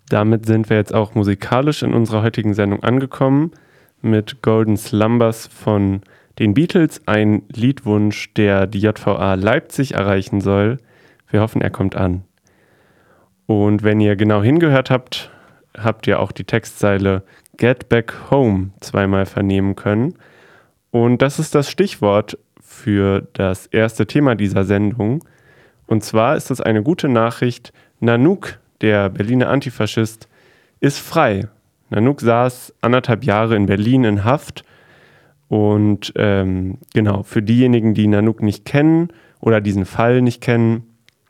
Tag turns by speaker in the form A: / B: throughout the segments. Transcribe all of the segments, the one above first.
A: Damit sind wir jetzt auch musikalisch in unserer heutigen Sendung angekommen mit Golden Slumbers von den Beatles, ein Liedwunsch, der die JVA Leipzig erreichen soll. Wir hoffen, er kommt an. Und wenn ihr genau hingehört habt, habt ihr auch die Textzeile Get Back Home zweimal vernehmen können. Und das ist das Stichwort für das erste Thema dieser Sendung. Und zwar ist es eine gute Nachricht: Nanook, der Berliner Antifaschist, ist frei. Nanook saß 1,5 Jahre in Berlin in Haft. Und genau, für diejenigen, die Nanook nicht kennen oder diesen Fall nicht kennen,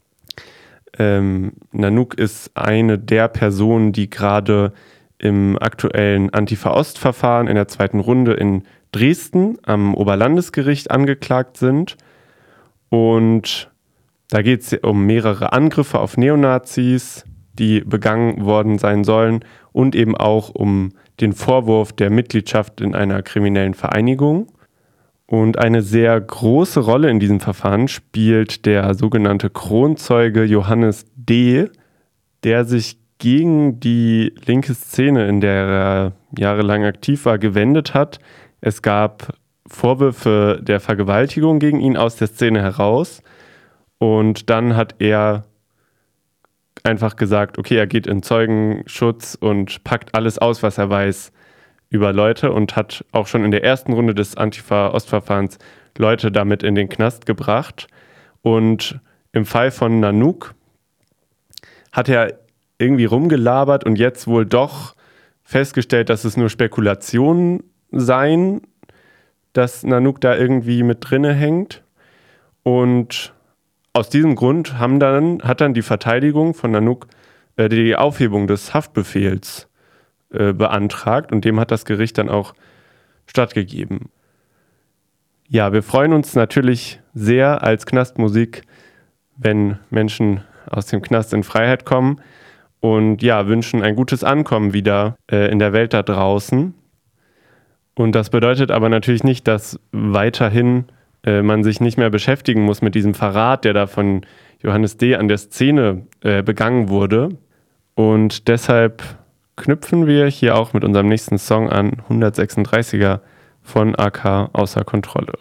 A: Nanook ist eine der Personen, die gerade im aktuellen Antifa-Ost-Verfahren in der 2. Runde in Dresden am Oberlandesgericht angeklagt sind. Und da geht es um mehrere Angriffe auf Neonazis, die begangen worden sein sollen, und eben auch um den Vorwurf der Mitgliedschaft in einer kriminellen Vereinigung. Und eine sehr große Rolle in diesem Verfahren spielt der sogenannte Kronzeuge Johannes D., der sich gegen die linke Szene, in der er jahrelang aktiv war, gewendet hat. Es gab Vorwürfe der Vergewaltigung gegen ihn aus der Szene heraus. Und dann hat er einfach gesagt, okay, er geht in Zeugenschutz und packt alles aus, was er weiß über Leute, und hat auch schon in der ersten Runde des Antifa-Ostverfahrens Leute damit in den Knast gebracht. Und im Fall von Nanook hat er irgendwie rumgelabert und jetzt wohl doch festgestellt, dass es nur Spekulationen seien, dass Nanook da irgendwie mit drinne hängt. Und aus diesem Grund hat dann die Verteidigung von Nanook die Aufhebung des Haftbefehls beantragt, und dem hat das Gericht dann auch stattgegeben. Ja, wir freuen uns natürlich sehr als Knastmusik, wenn Menschen aus dem Knast in Freiheit kommen, und ja, wünschen ein gutes Ankommen wieder in der Welt da draußen. Und das bedeutet aber natürlich nicht, dass weiterhin man sich nicht mehr beschäftigen muss mit diesem Verrat, der da von Johannes D. an der Szene begangen wurde. Und deshalb knüpfen wir hier auch mit unserem nächsten Song an, 136er von AK Außer Kontrolle.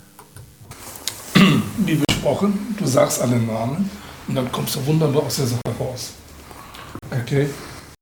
B: Wie besprochen, du sagst alle Namen und dann kommst du wunderbar aus der Sache raus. Okay?